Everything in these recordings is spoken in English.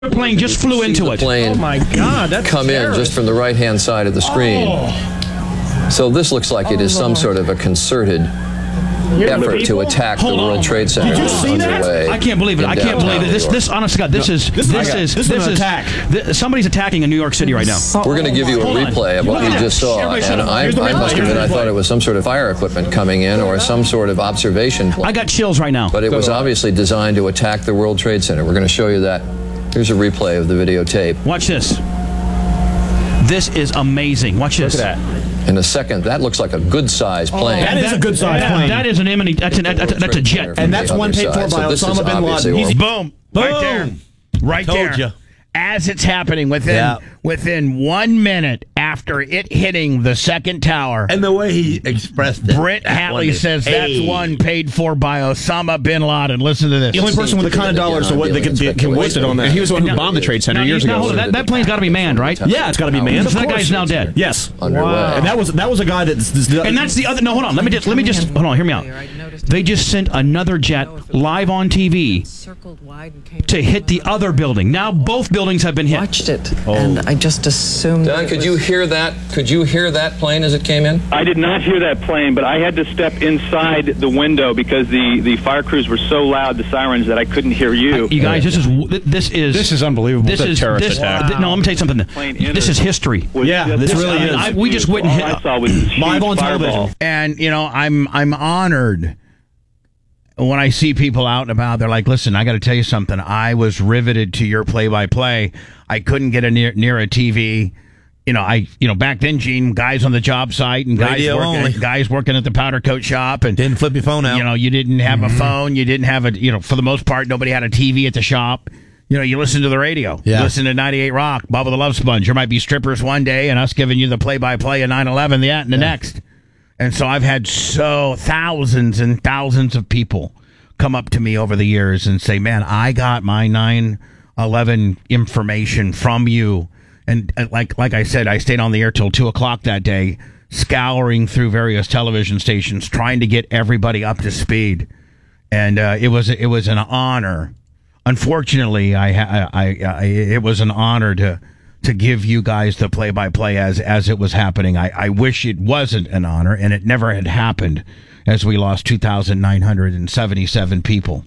plane just flew into it. Plane Oh my God, that's come in just from the right-hand side of the screen. So this looks like it is some sort of a concerted effort to attack the World Trade Center. Did you see that? I can't believe it. I can't believe it. This honest to God, this is an attack. Somebody's attacking in New York City right now. We're going to give you a replay of what we just saw, and I must admit I thought it was some sort of fire equipment coming in or some sort of observation plane. I got chills right now. But it was obviously designed to attack the World Trade Center. We're going to show you that. Here's a replay of the videotape. Watch this. This is amazing. Watch this. Look at that. In a second, that looks like a good-sized plane. That is a good-sized plane. That is an M&E. That's a jet. And that's one paid for by Osama bin Laden. Boom. Right there. Right Told there. you. As it's happening within 1 minute after it hitting the second tower. And the way he expressed it. Britt Hatley says that's one paid for by Osama bin Laden. Listen to this. The only person with the kind of dollars that can waste it on that. He was the one who bombed the Trade Center years ago. That plane's got to be manned, right? Yeah, it's got to be manned. So that guy's now dead. Yes. Underway. And that was a guy that's And that's the other. No, hold on. Let me just hold on. Hear me out. They just sent another jet live on TV to hit the other building. Now both buildings have been hit. Watched it, and I just assumed. Don, could you hear that? Could you hear that plane as it came in? I did not hear that plane, but I had to step inside the window because the fire crews were so loud, the sirens, that I couldn't hear you. You guys, this is unbelievable. This is terrorist attack. No, let me tell you something. This is history. Yeah, this really is. We just witnessed All I saw was this live huge on fireball. television. And, I'm honored when I see people out and about. They're like, listen, I got to tell you something. I was riveted to your play-by-play. I couldn't get near a TV. Back then, Gene, guys on the job site and guys working at the powder coat shop, and Didn't flip your phone out. you didn't have a phone. You didn't have for the most part, nobody had a TV at the shop. You listen to the radio. Yeah. You listen to 98 Rock, Bubba the Love Sponge. There might be strippers one day and us giving you the play-by-play of 9/11 the next. And so I've had thousands and thousands of people come up to me over the years and say, man, I got my 9/11 information from you. And like I said, I stayed on the air till 2 o'clock that day, scouring through various television stations, trying to get everybody up to speed. And it was an honor. Unfortunately, it was an honor to give you guys the play-by-play as it was happening. I wish it wasn't an honor, and it never had happened, as we lost 2,977 people.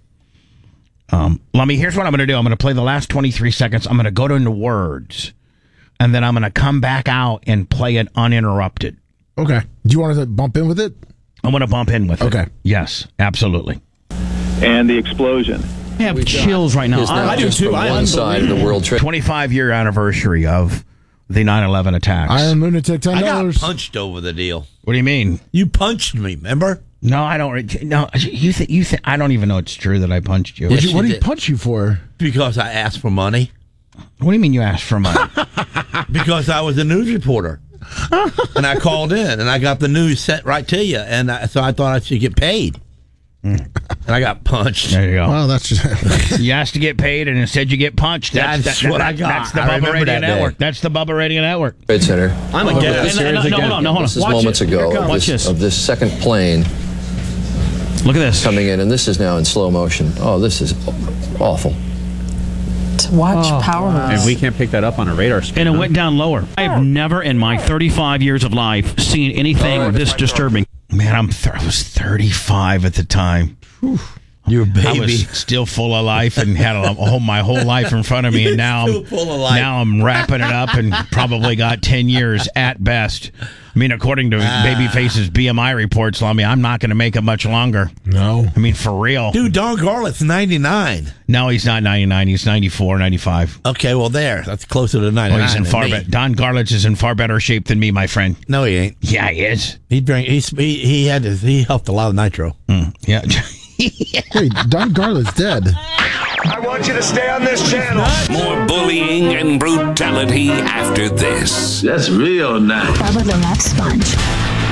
Lummy, here's what I'm going to do. I'm going to play the last 23 seconds. I'm going to go into words, and then I'm going to come back out and play it uninterrupted. Okay. Do you want to bump in with it? I'm going to bump in with it. Okay. Yes, absolutely. And the explosion. I have chills right now. I do too. From one side of the World Trade 25-year anniversary of the 9/11 attacks. Iron Lunatic, $10. I got punched over the deal. What do you mean? You punched me, remember? No, I don't. No, you think? I don't even know it's true that I punched you. What did he punch you for? Because I asked for money. What do you mean you asked for money? Because I was a news reporter. And I called in, and I got the news sent right to you. And so I thought I should get paid. And I got punched. There you go. Well, that's just... You asked to get paid, and instead you get punched. That's what I got. That's the I Bubba remember Radio that day. Network. That's the Bubba Radio Network. Center. I'm a guest. No, hold on. This is Watch moments it. ago Here it comes. Watch this. of this second plane Look at this. coming in, and this is now in slow motion. Oh, this is awful. To watch power moves. And we can't pick that up on a radar screen. And it went down lower. I have never in my 35 years of life seen anything this disturbing. Man, I was 35 at the time. You're a baby. I was still full of life and had my whole life in front of me, and now I'm wrapping it up and probably got 10 years at best. I mean, according to Babyface's BMI reports, Lummy, I'm not going to make it much longer. No. I mean, for real. Dude, Don Garlett's 99. No, he's not 99. He's 94, 95. Okay, well, that's closer to 99. Well, he's in far better. Don Garlitz is in far better shape than me, my friend. No, he ain't. Yeah, he is. He helped a lot of nitro. Yeah. Wait, Don Garlett's dead. I want you to stay on this channel. More bullying and brutality after this. That's real nice. Bubba the Love Sponge.